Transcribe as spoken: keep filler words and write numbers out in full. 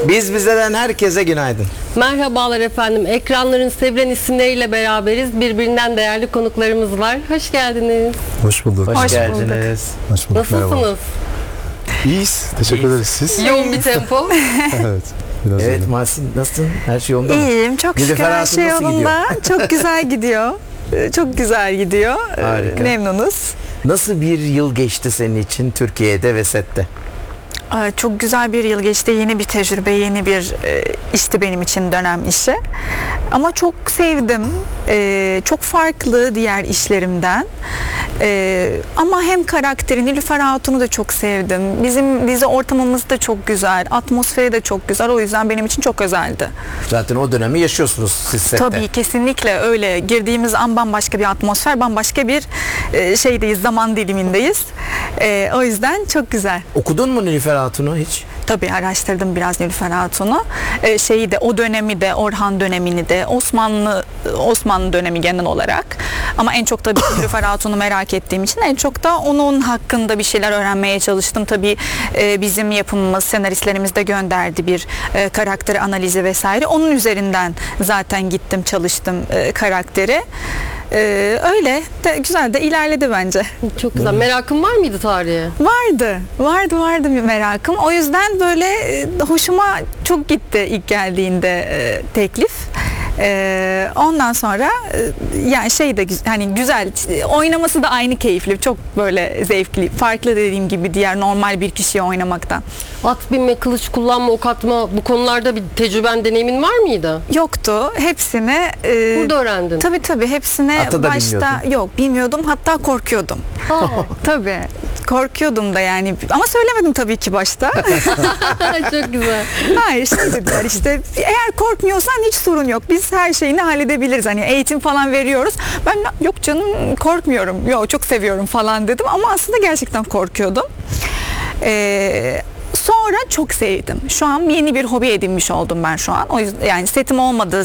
Biz bizeden herkese günaydın. Merhabalar efendim. Ekranların sevilen isimleriyle beraberiz. Birbirinden değerli konuklarımız var. Hoş geldiniz. Hoş bulduk. Hoş, Hoş geldiniz. Hoş bulduk. Merhaba. Nasılsınız? İyiyiz. Teşekkür ederiz. Siz? Yoğun bir tempo. Evet. Biraz Evet öyle. Mahsin, nasılsın? Her şey yolunda mı? İyiyim. Çok şükür Nilüfer her Hatun şey nasıl yolunda. Çok güzel gidiyor. Ee, Çok güzel gidiyor. Ee, Harika. Memnunuz. Nasıl bir yıl geçti senin için Türkiye'de ve sette? Ee, Çok güzel bir yıl geçti. Yeni bir tecrübe, yeni bir e, işti benim için, dönem işi. Ama çok sevdim. Ee, Çok farklı diğer işlerimden. Ee, ama hem karakteri, Nilüfer Hatun'u da çok sevdim. Bizim dizi ortamımız da çok güzel. Atmosferi de çok güzel. O yüzden benim için çok özeldi. Zaten o dönemi yaşıyorsunuz siz sette. Tabii, kesinlikle öyle. Girdiğimiz an bambaşka bir atmosfer, bambaşka bir e, şeydeyiz, zaman dilimindeyiz. E, o yüzden çok güzel. Okudun mu Nilüfer Hatun'u hiç? Tabii araştırdım biraz Nilüfer Hatun'u. E, şeyi de, o dönemi de, Orhan dönemini de, Osmanlı Osmanlı dönemi genel olarak. Ama en çok tabii Nilüfer Hatun'u merak ettiğim için en çok da onun hakkında bir şeyler öğrenmeye çalıştım. Tabii e, bizim yapımımız, senaristlerimiz de gönderdi bir e, karakter analizi vesaire. Onun üzerinden zaten gittim, çalıştım e, karakteri. E, öyle de güzel de ilerledi bence. Çok güzel. Merakın var mıydı tarihe? Vardı, vardı, vardı bir merakım. O yüzden böyle e, hoşuma çok gitti ilk geldiğinde e, teklif. E, ondan sonra e, yani şey de güz- hani güzel, oynaması da aynı keyifli, çok böyle zevkli, farklı dediğim gibi diğer normal bir kişiyi oynamaktan. At binme, kılıç kullanma, ok atma, bu konularda bir tecrüben, deneyimin var mıydı? Yoktu, hepsini e, Burada öğrendin. tabii tabii hepsine Atı da başta bilmiyordun. yok bilmiyordum, hatta korkuyordum. Aa, Tabii korkuyordum da yani, ama söylemedim tabii ki başta. çok güzel. Hayır, şey dediler işte, eğer korkmuyorsan hiç sorun yok, biz her şeyini halledebiliriz, hani eğitim falan veriyoruz. Ben yok canım, korkmuyorum, yok çok seviyorum falan dedim, ama aslında gerçekten korkuyordum. Ee, Sonra çok sevdim. Şu an yeni bir hobi edinmiş oldum ben şu an. O yüzden yani setim olmadığı